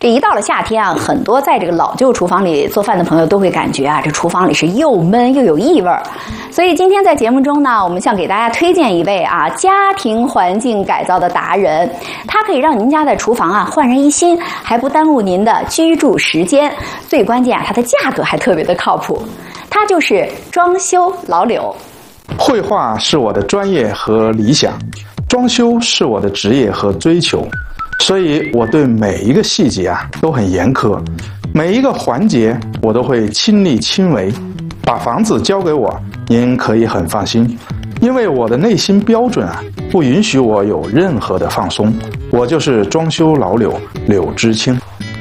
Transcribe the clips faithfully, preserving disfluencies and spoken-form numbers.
这一到了夏天啊，很多在这个老旧厨房里做饭的朋友都会感觉啊，这厨房里是又闷又有异味儿。所以今天在节目中呢，我们想给大家推荐一位啊家庭环境改造的达人，他可以让您家的厨房啊焕然一新，还不耽误您的居住时间。最关键啊，它的价格还特别的靠谱。他就是装修老柳。 绘画是我的专业和理想，装修是我的职业和追求，所以我对每一个细节啊都很严苛，每一个环节我都会亲力亲为。把房子交给我，您可以很放心，因为我的内心标准啊不允许我有任何的放松。我就是装修老柳柳知青。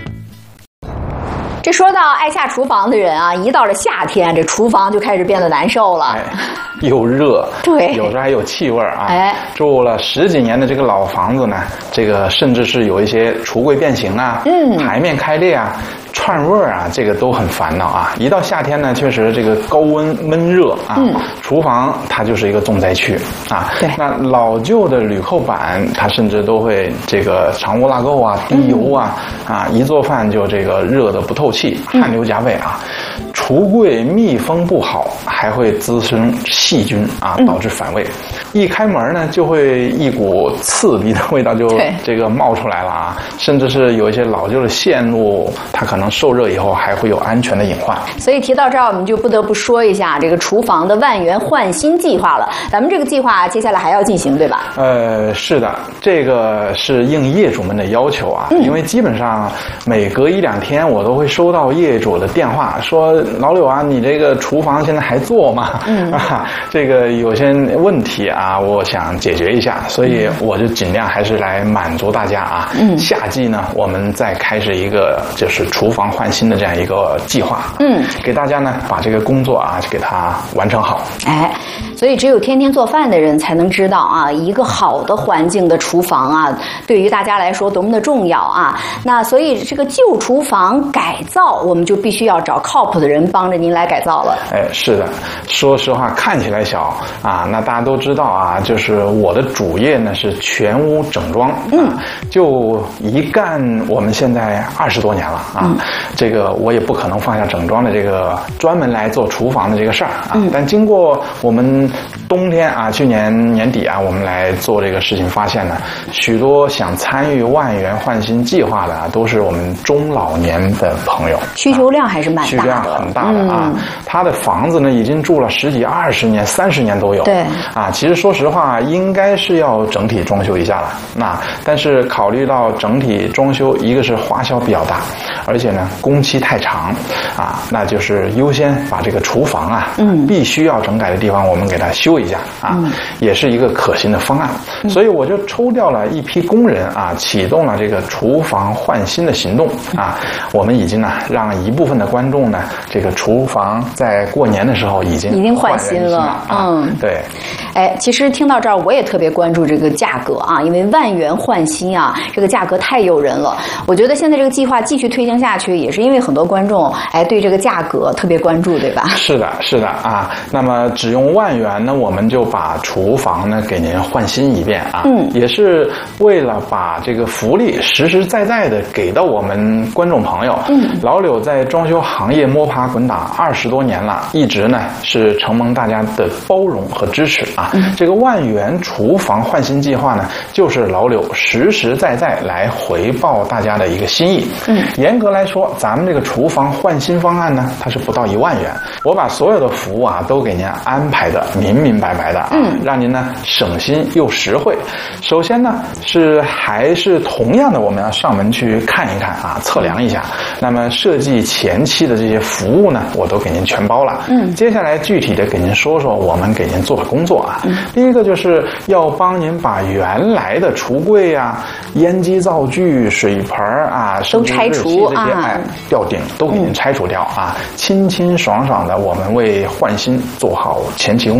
这说到爱下厨房的人啊，一到了夏天，这厨房就开始变得难受了。 哎，又热， 对， 有时候还有气味啊。 哎， 住了十几年的这个老房子呢，这个甚至是有一些橱柜变形啊， 嗯， 台面开裂啊。串味儿啊，这个都很烦恼啊！一到夏天呢，确实这个高温闷热啊，嗯、厨房它就是一个重灾区啊。 对， 那老旧的铝扣板，它甚至都会这个藏污纳垢啊、滴油啊、嗯、啊，一做饭就这个热得不透气，汗流浃背啊。嗯、橱柜密封不好，还会滋生细菌啊，导致反胃。嗯、一开门呢，就会一股刺鼻的味道就这个冒出来了啊！甚至是有一些老旧的线路，它可能受热以后还会有安全的隐患。 所以提到这儿，我们就不得不说一下这个厨房的万元换新计划了。咱们这个计划接下来还要进行，对吧？ 呃，是的，这个是应业主们的要求啊，嗯、因为基本上每隔一两天我都会收到业主的电话，说老柳啊，你这个厨房现在还做吗？嗯啊，这个有些问题啊，我想解决一下，所以我就尽量还是来满足大家啊。嗯，夏季呢，我们再开始一个就是厨房换新的这样一个计划，嗯，给大家呢把这个工作啊给它完成好。 哎，所以只有天天做饭的人才能知道啊，一个好的环境的厨房啊，对于大家来说多么的重要啊。那所以这个旧厨房改造，我们就必须要找靠谱的人帮着您来改造了。 哎，是的，说实话，看起来小啊，那大家都知道啊，就是我的主业呢是全屋整装，嗯，啊、就一干我们现在二十多年了啊。嗯，这个我也不可能放下整装的这个专门来做厨房的这个事儿啊。嗯、但经过我们冬天啊，去年年底啊，我们来做这个事情，发现呢，许多想参与万元换新计划的啊，都是我们中老年的朋友， 需求量还是蛮大的， 需求量很大的啊。嗯、他的房子呢，已经住了十几、二十年、三十年都有。 对啊，其实说实话，应该是要整体装修一下了。那但是考虑到整体装修，一个是花销比较大，而且呢，工期太长，啊，那就是优先把这个厨房啊，嗯，必须要整改的地方，我们给它修一下啊，嗯、也是一个可行的方案。嗯、所以我就抽调了一批工人啊，启动了这个厨房换新的行动啊。我们已经呢，让一部分的观众呢，这个厨房在过年的时候已经已经换新了， 啊、 嗯， 对。 哎，其实听到这儿，我也特别关注这个价格啊，因为万元换新啊，这个价格太诱人了。我觉得现在这个计划继续推行下去，也是因为很多观众哎对这个价格特别关注，对吧？ 是的，是的啊。那么只用万元呢，我们就把厨房呢给您换新一遍啊。嗯，也是为了把这个福利实实在在的给到我们观众朋友。嗯，老柳在装修行业摸爬滚打二十多年了，一直呢是承蒙大家的包容和支持啊。嗯、这个万元厨房换新计划呢，就是老柳实实在在来回报大家的一个心意。嗯，严格来说，咱们这个厨房换新方案呢，它是不到一万元。我把所有的服务啊都给您安排的明明白白的啊，嗯、让您呢省心又实惠。首先呢是还是同样的，我们要上门去看一看啊，测量一下。那么设计前期的这些服务呢，我都给您全包了。嗯，接下来具体的给您说说我们给您做的工作啊。嗯、第一个就是要帮您把原来的橱柜啊、烟机灶具、水盆啊， 都拆除这些哎吊顶都给您拆除掉啊，嗯、清清爽爽的，我们为换新做好前期工作。嗯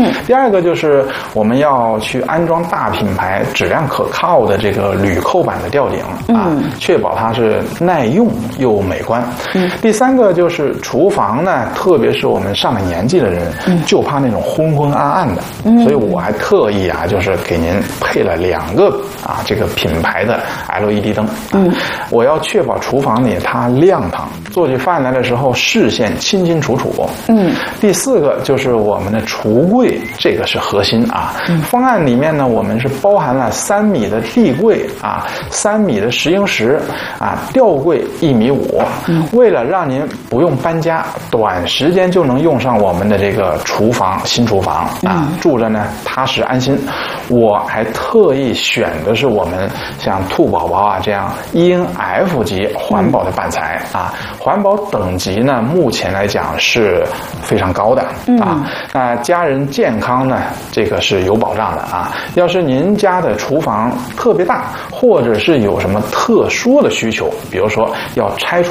嗯， 第二个就是我们要去安装大品牌、质量可靠的这个铝扣板的吊顶啊， 嗯， 确保它是耐用又美观。 嗯， 第三个就是厨房呢，特别是我们上了年纪的人，嗯，就怕那种昏昏暗暗的，嗯，所以我还特意啊，就是给您配了两个啊这个品牌的 L E D 灯，嗯，我要确保厨房里它亮堂，做起饭来的时候视线清清楚楚。嗯，第四个就是我们的橱柜，这个是核心啊。嗯，方案里面呢，我们是包含了三米的地柜啊，三米的石英石啊，吊柜一米五。嗯，为了让您不用搬家，短时间就能用上我们的这个厨房新厨房啊，嗯，住着呢踏实安心。我还特意选的是我们像兔宝宝啊这样 E N F 级环保的板材啊，环保等级呢目前来讲是非常高的啊。那家人健康呢，这个是有保障的啊。要是您家的厨房特别大，或者是有什么特殊的需求，比如说要拆除